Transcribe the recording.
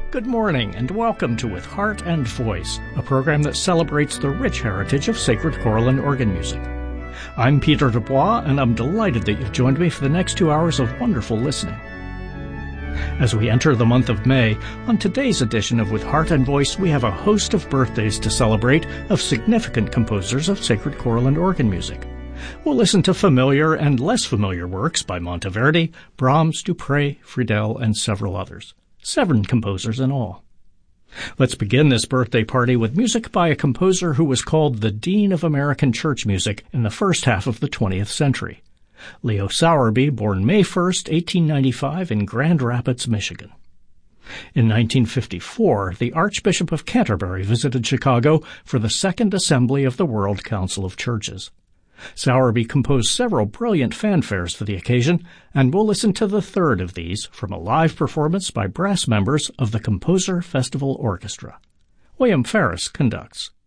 Good morning and welcome to With Heart and Voice, a program that celebrates the rich heritage of sacred choral and organ music. I'm Peter Dubois, and I'm delighted that you've joined me for the next 2 hours of wonderful listening. As we enter the month of May, on today's edition of With Heart and Voice, we have a host of birthdays to celebrate of significant composers of sacred choral and organ music. We'll listen to familiar and less familiar works by Monteverdi, Brahms, Dupre, Friedel, and several others. 7 composers in all. Let's begin this birthday party with music by a composer who was called the Dean of American Church Music in the first half of the 20th century. Leo Sowerby, born May 1st, 1895 in Grand Rapids, Michigan. In 1954, the Archbishop of Canterbury visited Chicago for the Second Assembly of the World Council of Churches. Sowerby composed several brilliant fanfares for the occasion, and we'll listen to the third of these from a live performance by brass members of the Composer Festival Orchestra. William Ferris conducts.